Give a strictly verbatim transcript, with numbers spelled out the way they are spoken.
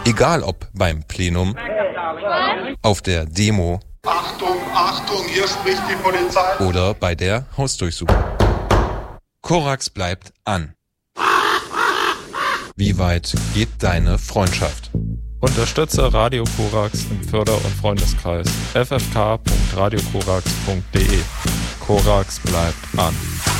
Egal ob beim Plenum, auf der Demo Achtung, Achtung, hier spricht die Polizei oder bei der Hausdurchsuchung. Korax bleibt an. Wie weit geht deine Freundschaft? Unterstütze Radio Korax im Förder- und Freundeskreis f f k punkt radio korax punkt d e. Korax bleibt an.